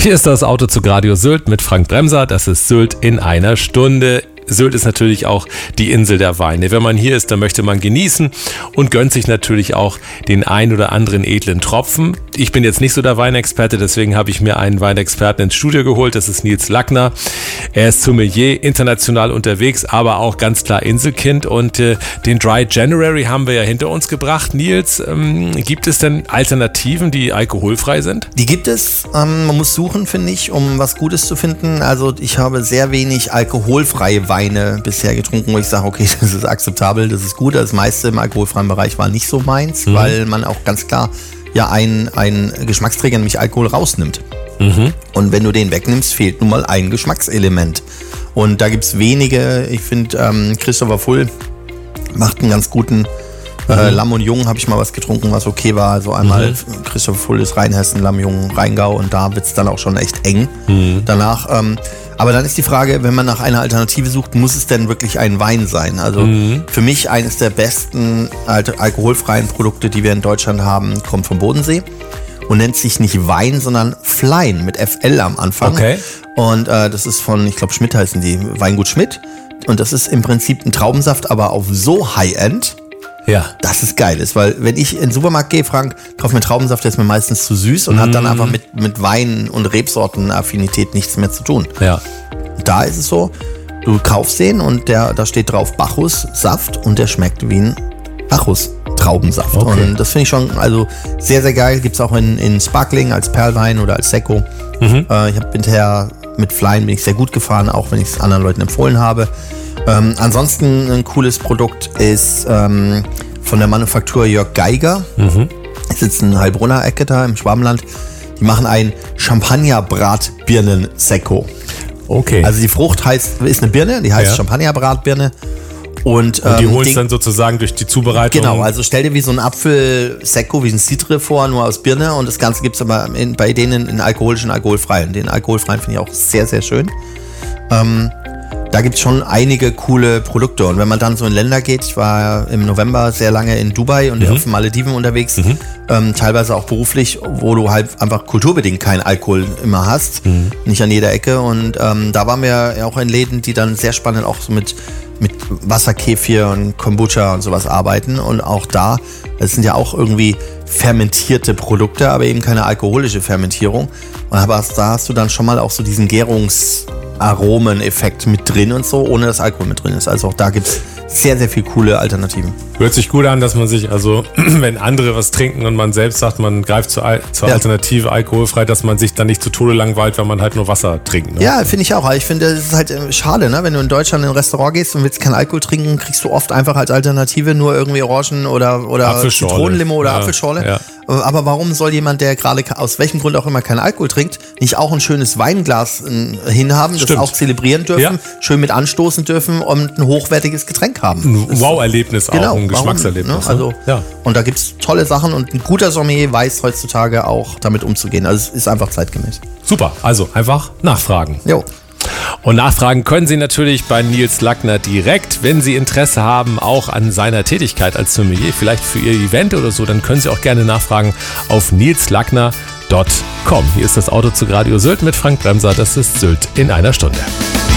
Hier ist das Auto zu Radio Sylt mit Frank Bremser. Das ist Sylt in einer Stunde. Sylt ist natürlich auch die Insel der Weine. Wenn man hier ist, dann möchte man genießen und gönnt sich natürlich auch den ein oder anderen edlen Tropfen. Ich bin jetzt nicht so der Weinexperte, deswegen habe ich mir einen Weinexperten ins Studio geholt. Das ist Nils Lackner. Er ist Sommelier, international unterwegs, aber auch ganz klar Inselkind. Und den Dry January haben wir ja hinter uns gebracht. Nils, gibt es denn Alternativen, die alkoholfrei sind? Die gibt es. Man muss suchen, finde ich, um was Gutes zu finden. Also ich habe sehr wenig alkoholfreie Weine bisher getrunken, wo ich sage, okay, das ist akzeptabel, das ist gut. Das meiste im alkoholfreien Bereich war nicht so meins, weil man auch ganz klar ja einen Geschmacksträger, nämlich Alkohol, rausnimmt. Und wenn du den wegnimmst, fehlt nun mal ein Geschmackselement. Und da gibt es wenige. Ich finde, Christopher Full macht einen ganz guten Lamm und Jung, habe ich mal was getrunken, was okay war. Also einmal Christopher Full ist Rheinhessen, Lamm Jung, Rheingau, und da wird es dann auch schon echt eng danach. Aber dann ist die Frage, wenn man nach einer Alternative sucht, muss es denn wirklich ein Wein sein? Also für mich eines der besten alkoholfreien Produkte, die wir in Deutschland haben, kommt vom Bodensee und nennt sich nicht Wein, sondern Flein mit FL am Anfang. Okay. Und das ist von, ich glaube Schmidt heißen die, Weingut Schmidt. Und das ist im Prinzip ein Traubensaft, aber auf so High-End, ja, dass es geil ist. Weil wenn ich in den Supermarkt gehe, Frank, kaufe mir Traubensaft, der ist mir meistens zu süß und hat dann einfach mit Wein und Rebsortenaffinität nichts mehr zu tun. Ja. Da ist es so, du kaufst den und da steht drauf Bacchus-Saft und der schmeckt wie ein Bacchus-Traubensaft. Okay. Und das finde ich schon also sehr, sehr geil. Gibt es auch in Sparkling als Perlwein oder als Sekko. Ich habe hinterher mit Flein bin ich sehr gut gefahren, auch wenn ich es anderen Leuten empfohlen habe. Ansonsten ein cooles Produkt ist von der Manufaktur Jörg Geiger. Ich sitze in Heilbronner Ecke da im Schwabenland. Die machen ein Champagner-Bratbirnen-Sekko. Okay. Also die Frucht ist eine Birne, die heißt Champagner-Bratbirne. Und die holen es dann sozusagen durch die Zubereitung. Genau, also stell dir wie so ein Apfel-Sekko, wie ein Cidre vor, nur aus Birne. Und das Ganze gibt es aber bei denen in alkoholischen, alkoholfreien. Den alkoholfreien finde ich auch sehr, sehr schön. Da gibt es schon einige coole Produkte. Und wenn man dann so in Länder geht, ich war im November sehr lange in Dubai und auf den Malediven unterwegs, teilweise auch beruflich, wo du halt einfach kulturbedingt keinen Alkohol immer hast, nicht an jeder Ecke. Und da waren wir ja auch in Läden, die dann sehr spannend auch so mit Wasserkefir und Kombucha und sowas arbeiten. Und auch das sind ja auch irgendwie fermentierte Produkte, aber eben keine alkoholische Fermentierung. Und da hast du dann schon mal auch so diesen Gärungsaromeneffekt mit drin und so, ohne dass Alkohol mit drin ist. Also auch da gibt es sehr, sehr viele coole Alternativen. Hört sich gut an, dass man sich, also wenn andere was trinken und man selbst sagt, man greift zur Alternative alkoholfrei, dass man sich dann nicht zu Tode langweilt, wenn man halt nur Wasser trinkt. Ne? Ja, finde ich auch. Ich finde, es ist halt schade, ne? Wenn du in Deutschland in ein Restaurant gehst und willst keinen Alkohol trinken, kriegst du oft einfach als Alternative nur irgendwie Orangen oder Zitronenlimo oder Apfelschorle. Ja. Aber warum soll jemand, der gerade aus welchem Grund auch immer keinen Alkohol trinkt, nicht auch ein schönes Weinglas hinhaben, das auch zelebrieren dürfen, schön mit anstoßen dürfen und ein hochwertiges Getränk haben? Ein Wow-Erlebnis auch, ein Geschmackserlebnis. Ne? Also, und da gibt es tolle Sachen und ein guter Sommelier weiß heutzutage auch damit umzugehen. Also es ist einfach zeitgemäß. Super, also einfach nachfragen. Jo. Und nachfragen können Sie natürlich bei Nils Lackner direkt. Wenn Sie Interesse haben, auch an seiner Tätigkeit als Sommelier, vielleicht für Ihr Event oder so, dann können Sie auch gerne nachfragen auf nilslackner.com. Hier ist das Auto zu Radio Sylt mit Frank Bremser. Das ist Sylt in einer Stunde.